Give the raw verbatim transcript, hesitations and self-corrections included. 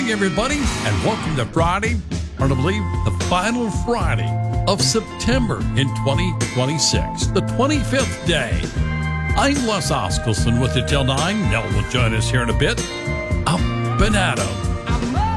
morning, everybody, and welcome to Friday, or to believe the final Friday of September in twenty twenty-six, the twenty-fifth day. I'm Les Oskelson with the Till nine. Nell will join us here in a bit. Up and at 'em.